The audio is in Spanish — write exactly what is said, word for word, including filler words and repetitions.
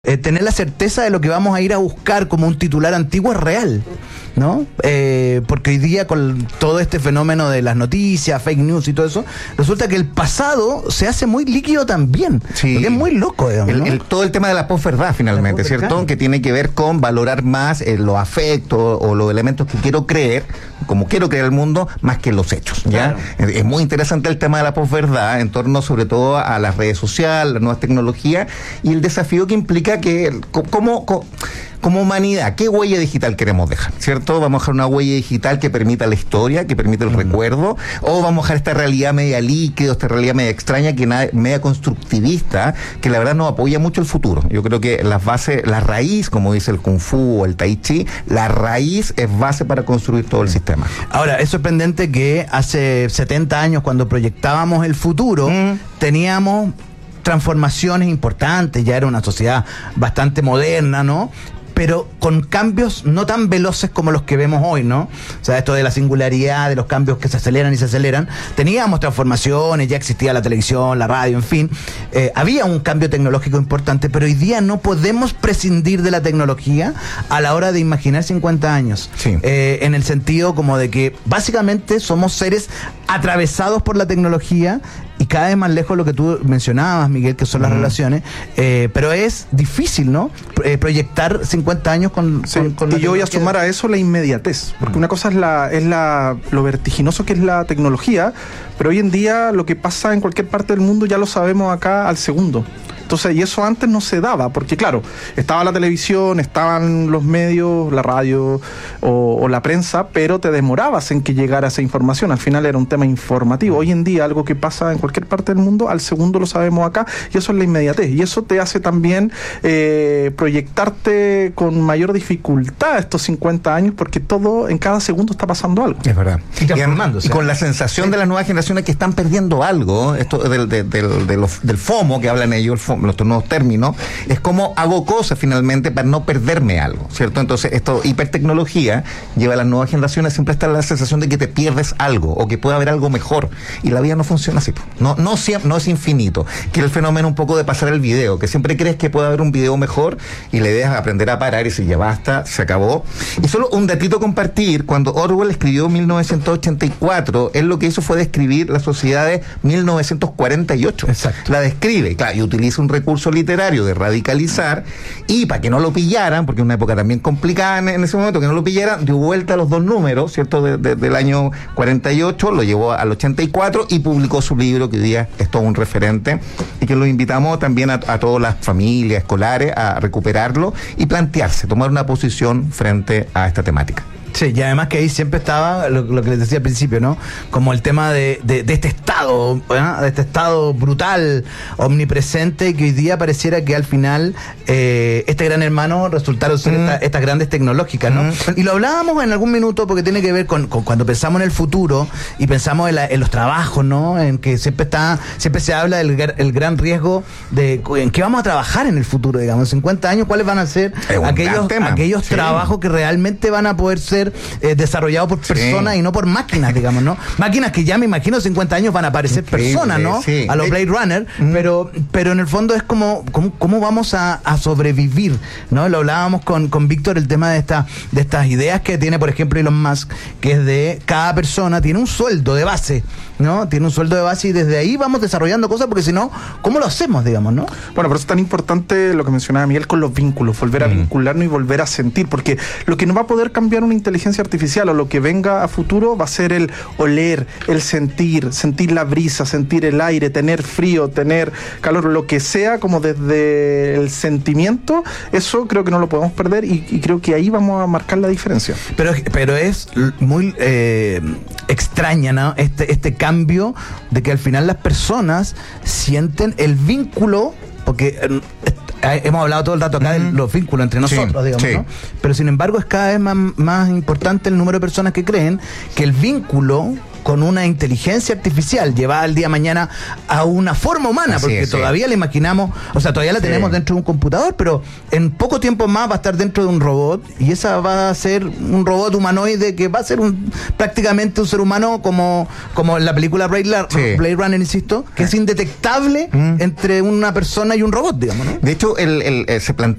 Eh, tener la certeza de lo que vamos a ir a buscar como un titular antiguo es real, ¿no? Eh, porque hoy día con todo este fenómeno de las noticias, fake news y todo eso, resulta que el pasado se hace muy líquido también, sí. Porque es muy loco, digamos, el, ¿no? el, todo el tema de la posverdad finalmente, posverdad. ¿cierto? Que tiene que ver con valorar más eh, los afectos o los elementos que quiero creer, como quiero creer el mundo, más que los hechos, ¿ya? Claro. Es, es muy interesante el tema de la posverdad en torno sobre todo a las redes sociales, las nuevas tecnologías y el desafío que implica que como, como, como humanidad, ¿qué huella digital queremos dejar? ¿Cierto? ¿Vamos a dejar una huella digital que permita la historia, que permita el mm. recuerdo? ¿O vamos a dejar esta realidad media líquida, esta realidad media extraña, que nada, media constructivista, que la verdad no apoya mucho el futuro? Yo creo que las bases, la raíz, como dice el Kung Fu o el Tai Chi, la raíz es base para construir todo el sistema. Ahora, es sorprendente que hace setenta años, cuando proyectábamos el futuro, mm. teníamos transformaciones importantes, ya era una sociedad bastante moderna, ¿no? Pero con cambios no tan veloces como los que vemos hoy, ¿no? O sea, esto de la singularidad, de los cambios que se aceleran y se aceleran. Teníamos transformaciones, ya existía la televisión, la radio, en fin. Eh, había un cambio tecnológico importante, pero hoy día no podemos prescindir de la tecnología a la hora de imaginar cincuenta años. Sí. Eh, en el sentido como de que básicamente somos seres atravesados por la tecnología y cada vez más lejos lo que tú mencionabas, Miguel, que son las uh-huh. relaciones, eh, pero es difícil, ¿no? Eh, proyectar cincuenta años con, sí, con, con y yo voy a sumar a eso la inmediatez, porque uh-huh. una cosa es la es la lo vertiginoso que es la tecnología, pero hoy en día lo que pasa en cualquier parte del mundo ya lo sabemos acá al segundo. Entonces, y eso antes no se daba, porque claro, estaba la televisión, estaban los medios, la radio o, o la prensa, pero te demorabas en que llegara esa información. Al final era un tema informativo. Hoy en día, algo que pasa en cualquier parte del mundo, al segundo lo sabemos acá, y eso es la inmediatez. Y eso te hace también eh, proyectarte con mayor dificultad estos cincuenta años, porque todo, en cada segundo está pasando algo. Es verdad. Y transformándose. Y con la sensación sí. de las nuevas generaciones que están perdiendo algo, esto del, del, del, del, del FOMO que hablan ellos, el FOMO, los nuevos términos, es como hago cosas finalmente para no perderme algo, ¿cierto? Entonces, esto, hipertecnología, lleva a las nuevas generaciones siempre está la sensación de que te pierdes algo, o que puede haber algo mejor, y la vida no funciona así, no, no, no es infinito, que es el fenómeno un poco de pasar el video, que siempre crees que puede haber un video mejor, y la idea es aprender a parar, y si ya basta, se acabó. Y solo un datito compartir, cuando Orwell escribió mil novecientos ochenta y cuatro, él lo que hizo fue describir la sociedad de mil novecientos cuarenta y ocho. Exacto. La describe, claro, y utiliza un recurso literario de radicalizar, y para que no lo pillaran, porque es una época también complicada en, en ese momento, que no lo pillaran, dio vuelta a los dos números, ¿cierto? De, de, del año cuarenta y ocho, lo llevó al ochenta y cuatro y publicó su libro, que hoy día es todo un referente, y que lo invitamos también a, a todas las familias escolares a recuperarlo y plantearse, tomar una posición frente a esta temática. Sí, y además que ahí siempre estaba lo, lo que les decía al principio, ¿no? Como el tema de, de, de este estado, ¿eh? de este estado brutal, omnipresente, que hoy día pareciera que al final eh, este gran hermano resultaron ser mm. esta, estas grandes tecnológicas, ¿no? Mm. Y lo hablábamos en algún minuto porque tiene que ver con, con cuando pensamos en el futuro y pensamos en, la, en los trabajos, ¿no? En que siempre está, siempre se habla del el gran riesgo de en qué vamos a trabajar en el futuro, digamos, en cincuenta años, cuáles van a ser aquellos, aquellos sí. trabajos que realmente van a poder ser Eh, desarrollado por personas sí. y no por máquinas, digamos, ¿no? Máquinas que ya me imagino cincuenta años van a parecer Increíble, personas, ¿no? Sí. A los Blade Runner, mm. pero, pero en el fondo es como, como cómo vamos a, a sobrevivir, ¿no? Lo hablábamos con, con Víctor, el tema de, esta, de estas ideas que tiene, por ejemplo, Elon Musk, que es de cada persona tiene un sueldo de base, ¿no? Tiene un sueldo de base y desde ahí vamos desarrollando cosas, porque si no, ¿cómo lo hacemos, digamos, no? Bueno, por eso es tan importante lo que mencionaba Miguel con los vínculos, volver a mm. vincularnos y volver a sentir, porque lo que no va a poder cambiar una inteligencia artificial o lo que venga a futuro va a ser el oler, el sentir, sentir la brisa, sentir el aire, tener frío, tener calor, lo que sea, como desde el sentimiento, eso creo que no lo podemos perder y, y creo que ahí vamos a marcar la diferencia. Pero, pero es muy eh, extraña, ¿no? Este, este cambio de que al final las personas sienten el vínculo, porque eh, hemos hablado todo el rato acá mm. de los vínculos entre nosotros, sí, digamos, sí. ¿no? Pero sin embargo es cada vez más, más importante el número de personas que creen que el vínculo con una inteligencia artificial llevada el día de mañana a una forma humana, Así porque es, sí. todavía la imaginamos, o sea, todavía la Sí. tenemos dentro de un computador, pero en poco tiempo más va a estar dentro de un robot, y esa va a ser un robot humanoide que va a ser un prácticamente un ser humano como, como en la película Blade, La- Sí. Blade Runner, insisto, que es indetectable Mm. entre una persona y un robot, digamos, ¿no? De hecho, el, el, eh, se plantea